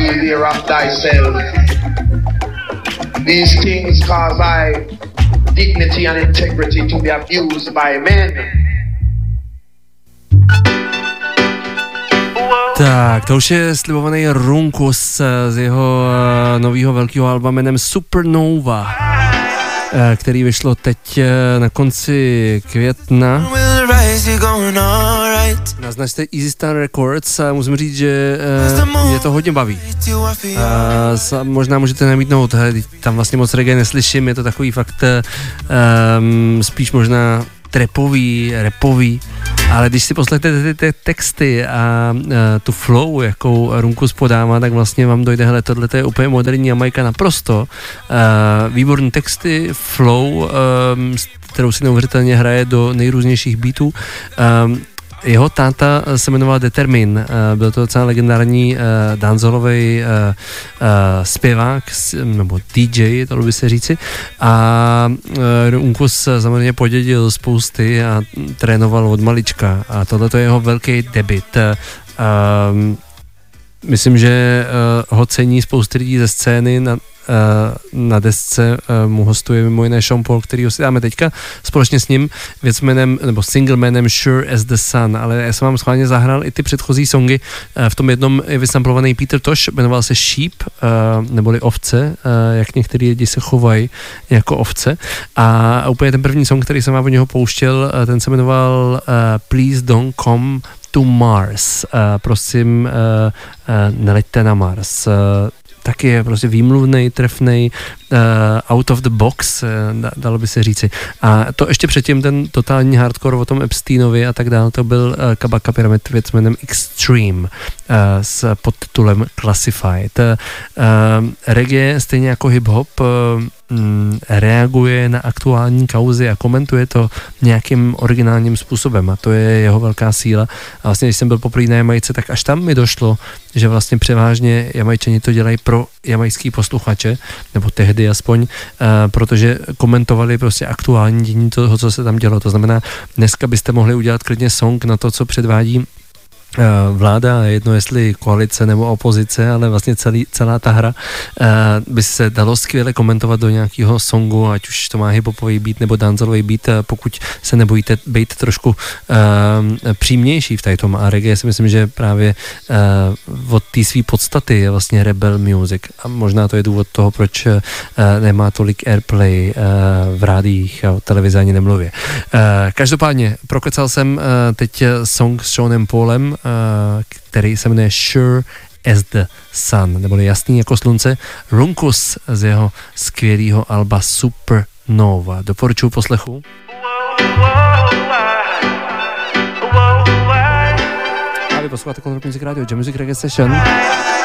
beware of thyself. These things cause thy dignity and integrity to be abused by men. Tak, to už je slibovaný Runkus z jeho nového velkého alba jménem Supernova, který vyšlo teď na konci května na značce Easy Star Records a musím říct, že mě to hodně baví. Možná můžete namítnout, tam vlastně moc reggae neslyším, je to takový fakt spíš možná trapový, rapový, ale když si poslechnete ty texty a tu flow, jakou Runkus podává, tak vlastně vám dojde, hele, tohle je úplně moderní Jamajka naprosto. Výborný texty, flow, kterou si neuvěřitelně hraje do nejrůznějších beatů. Jeho táta se jmenoval Determin, byl to docela legendární dancehallový zpěvák, nebo DJ, to by se říci, a Runkus samozřejmě podědil spousty a trénoval od malička a tohle je jeho velký debut. Myslím, že ho cení spousty lidí ze scény, na desce mu hostuje mimo jiné Sean Paul, kterýho si dáme teďka společně s ním, věc jménem, nebo single jménem Sure as the Sun, ale já jsem vám schválně zahrál i ty předchozí songy. V tom jednom je vysamplovaný Peter Tosh, jmenoval se Sheep, neboli ovce, jak některý lidi se chovají jako ovce, a úplně ten první song, který jsem vám od něho pouštěl, ten se jmenoval Please Don't Come to Mars, prosím, neleďte na Mars. Taky je prostě výmluvnej, trefnej, out of the box, dalo by se říci. A to ještě předtím ten totální hardcore o tom Epsteinovi a tak dále, to byl Kabaka Pyramid věc jménem Extreme s podtitulem Classified. Reggae, stejně jako hip-hop, reaguje na aktuální kauzy a komentuje to nějakým originálním způsobem a to je jeho velká síla. A vlastně, když jsem byl poprvé na Jamajce, tak až tam mi došlo, že vlastně převážně Jamajčani to dělají pro jamajský posluchače, nebo tehdy aspoň, protože komentovali prostě aktuální dění toho, co se tam dělo. To znamená, dneska byste mohli udělat klidně song na to, co předvádí vláda, jedno jestli koalice nebo opozice, ale vlastně celá ta hra by se dalo skvěle komentovat do nějakého songu, ať už to má hiphopový beat nebo danceový beat, pokud se nebojíte být trošku přímější v tom. A reggae si myslím, že právě od té své podstaty je vlastně rebel music a možná to je důvod toho, proč nemá tolik airplay v rádiích a o televizi ani nemluvě. Každopádně prokecal jsem teď song s Seanem Paulem, který se jmenuje Sure as the Sun, neboli jasný jako slunce, Runkus z jeho skvělého alba Supernova. Doporučuji poslechu. A vy posloucháte Color Music Radio, Jam Music Reggae Session.